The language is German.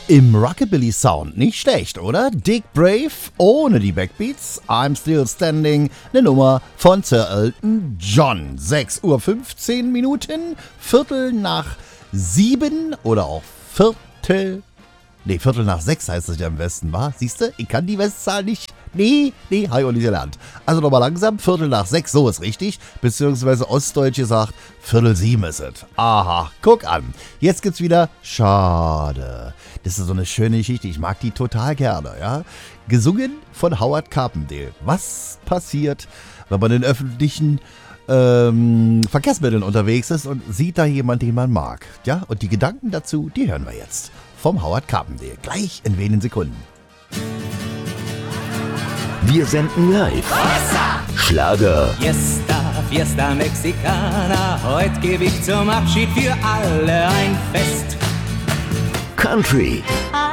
Im Rockabilly-Sound nicht schlecht, oder? Dick Brave ohne die Backbeats. I'm Still Standing, eine Nummer von Sir Elton John. 6:15 Uhr, Viertel nach 7 oder auch Viertel nach 6 heißt es ja am besten, wa? Siehst du, ich kann die Westzahl nicht. Nee, habe ich auch nicht gelernt. Also nochmal langsam, Viertel nach 6, so ist richtig. Beziehungsweise ostdeutsch gesagt, 6:45 ist es. Aha, guck an. Jetzt gibt's wieder Schade. Das ist so eine schöne Geschichte, ich mag die total gerne, ja. Gesungen von Howard Carpendale. Was passiert, wenn man in öffentlichen Verkehrsmitteln unterwegs ist und sieht da jemand, den man mag? Ja, und die Gedanken dazu, die hören wir jetzt. Vom Howard Carpendale. Gleich in wenigen Sekunden. Wir senden live. Schlager, Fiesta, Fiesta Mexicana, heute gebe ich zum Abschied für alle ein Fest. Country,